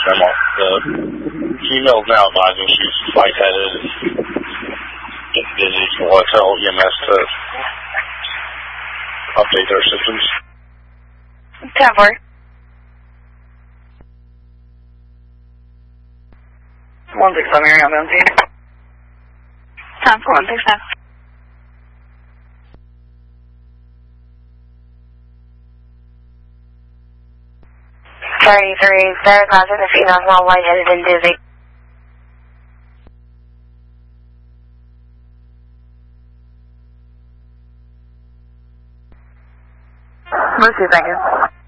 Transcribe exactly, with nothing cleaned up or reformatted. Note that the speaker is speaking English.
Grandma. The female's now advising she's lightheaded, getting dizzy, so I'll tell E M S to update their systems. ten four. one six seven, area on scene. ten four, one six seven. thirty-three, Sarah Classic, the female's now lightheaded and dizzy. Mercy, thank you.